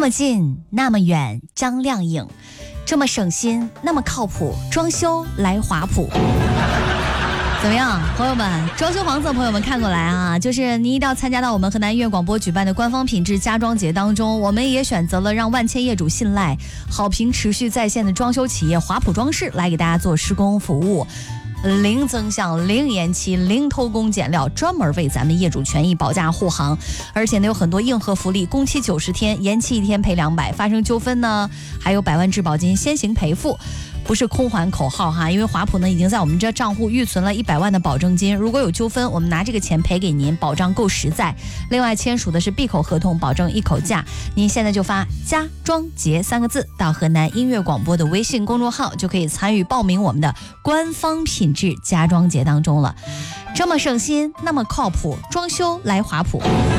么近那么远张靓颖，这么省心那么靠谱，装修来华普。怎么样，朋友们，装修房子的朋友们看过来啊，就是你一定要参加到我们河南音乐广播举办的官方品质家装节当中。我们也选择了让万千业主信赖、好评持续在线的装修企业华普装饰来给大家做施工服务，零增项、零延期、零偷工减料，专门为咱们业主权益保驾护航。而且呢，有很多硬核福利，工期90天，延期1天赔200，发生纠纷呢，还有100万质保金先行赔付。不是空还口号哈，因为华普呢已经在我们这账户预存了100万的保证金，如果有纠纷，我们拿这个钱赔给您，保障够实在。另外签署的是闭口合同，保证一口价。您现在就发家装节3个字到河南音乐广播的微信公众号，就可以参与报名我们的官方品质家装节当中了。这么省心，那么靠谱，装修来华普。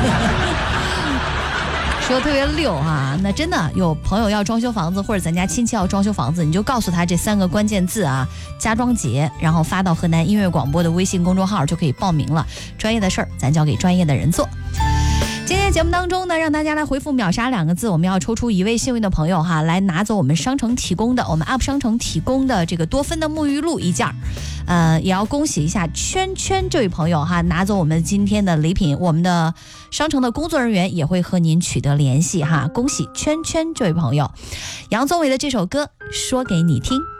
说特别溜啊，那真的有朋友要装修房子，或者咱家亲戚要装修房子，你就告诉他这3个关键字啊，家装节，然后发到河南音乐广播的微信公众号就可以报名了。专业的事儿咱交给专业的人做。今天节目当中呢，让大家来回复秒杀2个字，我们要抽出1位幸运的朋友哈，来拿走我们商城提供的UP 商城提供的这个多芬的沐浴露1件。也要恭喜一下圈圈这位朋友哈，拿走我们今天的礼品，我们的商城的工作人员也会和您取得联系哈，恭喜圈圈这位朋友。杨宗纬的这首歌说给你听。